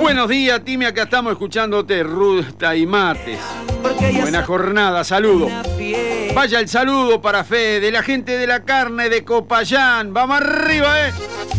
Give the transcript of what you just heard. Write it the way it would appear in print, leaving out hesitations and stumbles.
Buenos días, Timi, acá estamos escuchándote, Ruta y Mates. Buena jornada, saludo. Vaya el saludo para Fede, de la gente de la carne de Copayán. Vamos arriba,